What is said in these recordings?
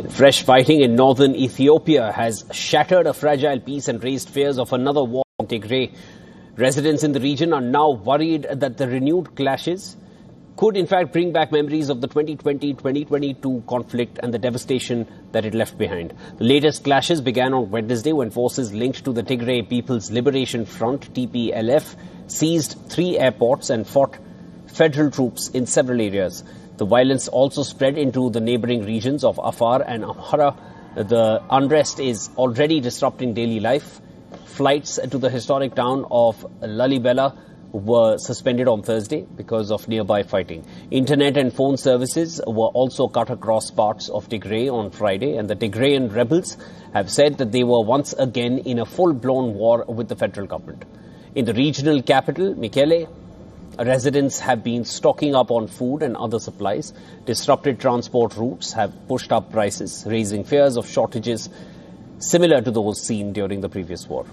Fresh fighting in northern Ethiopia has shattered a fragile peace and raised fears of another war in Tigray. Residents in the region are now worried that the renewed clashes could in fact bring back memories of the 2020-2022 conflict and the devastation that it left behind. The latest clashes began on Wednesday when forces linked to the Tigray People's Liberation Front, TPLF, seized 3 airports and fought federal troops in several areas. The violence also spread into the neighboring regions of Afar and Amhara. The unrest is already disrupting daily life. Flights to the historic town of Lalibela were suspended on Thursday because of nearby fighting. Internet and phone services were also cut across parts of Tigray on Friday, and the Tigrayan rebels have said that they were once again in a full-blown war with the federal government. In the regional capital, Mekelle, residents have been stocking up on food and other supplies. Disrupted transport routes have pushed up prices, raising fears of shortages similar to those seen during the previous war.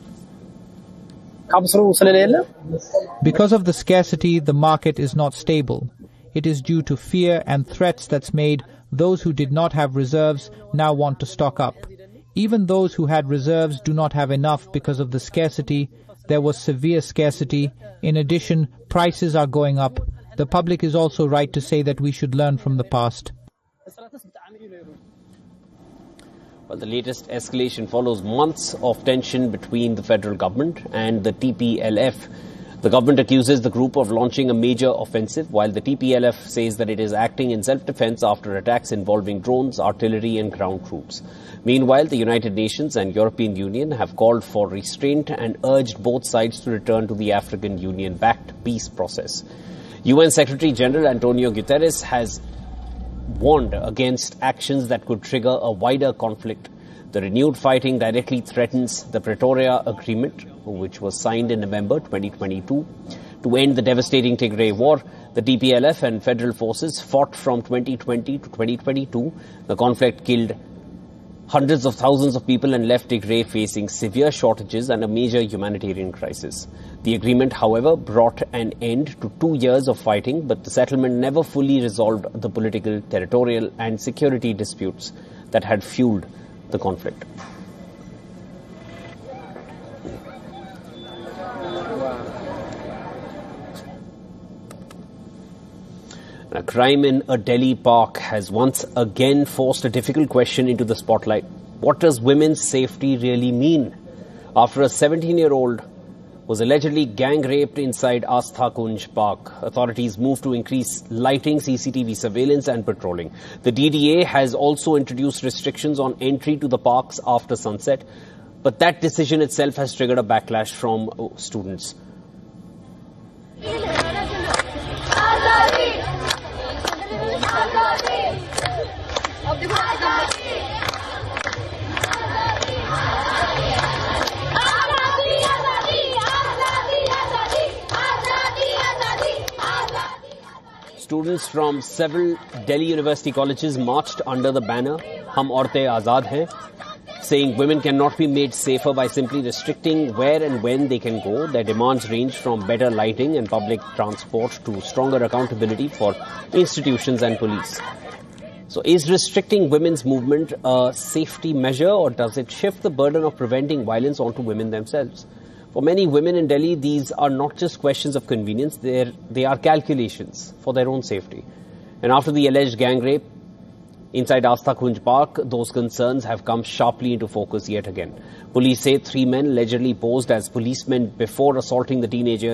Because of the scarcity, the market is not stable. It is due to fear and threats that's made those who did not have reserves now want to stock up. Even those who had reserves do not have enough because of the scarcity. There was severe scarcity. In addition, prices are going up. The public is also right to say that we should learn from the past. Well, the latest escalation follows months of tension between the federal government and the TPLF. The government accuses the group of launching a major offensive, while the TPLF says that it is acting in self-defense after attacks involving drones, artillery and ground troops. Meanwhile, the United Nations and European Union have called for restraint and urged both sides to return to the African Union-backed peace process. UN Secretary General Antonio Guterres has warned against actions that could trigger a wider conflict. The renewed fighting directly threatens the Pretoria Agreement, which was signed in November 2022. To end the devastating Tigray war, the TPLF and federal forces fought from 2020 to 2022. The conflict killed hundreds of thousands of people and left Tigray facing severe shortages and a major humanitarian crisis. The agreement, however, brought an end to 2 years of fighting, but the settlement never fully resolved the political, territorial and security disputes that had fueled the conflict. A crime in a Delhi park has once again forced a difficult question into the spotlight. What does women's safety really mean? After a 17-year-old was allegedly gang-raped inside Astha Kunj Park, authorities moved to increase lighting, CCTV surveillance and patrolling. The DDA has also introduced restrictions on entry to the parks after sunset, but that decision itself has triggered a backlash from students. Students from several Delhi University colleges marched under the banner Hum Aurtein Azad Hain, saying women cannot be made safer by simply restricting where and when they can go. Their demands range from better lighting and public transport to stronger accountability for institutions and police. So is restricting women's movement a safety measure, or does it shift the burden of preventing violence onto women themselves? For many women in Delhi, these are not just questions of convenience, they are calculations for their own safety. And after the alleged gang rape inside Astha Kunj Park, those concerns have come sharply into focus yet again. Police say 3 men allegedly posed as policemen before assaulting the teenager